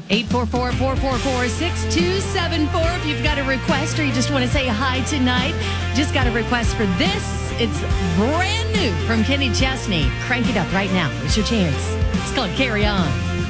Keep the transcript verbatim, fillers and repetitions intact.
eight four four, four four four, six two seven four. If you've got a request or you just want to say hi tonight, just got a request for this. It's brand new from Kenny Chesney. Crank it up right now. It's your chance. It's called Carry On.